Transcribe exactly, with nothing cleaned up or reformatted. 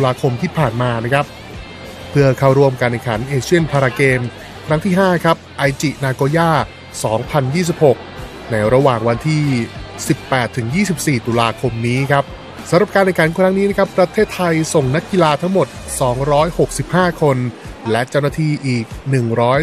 ลาคมที่ผ่านมานะครับเพื่อเข้าร่วมการแข่งขันเอเชียนพาราเกมครั้งที่ห้าครับไอจินาโกย่าสองพันยี่สิบหกในระหว่างวันที่ สิบแปดถึงยี่สิบสี่ ตุลาคมนี้ครับสำหรับการแข่งขันครั้งนี้นะครับประเทศไทยส่งนักกีฬาทั้งหมดสองร้อยหกสิบห้าคนและเจ้าหน้าที่อีกหนึ่งร้อย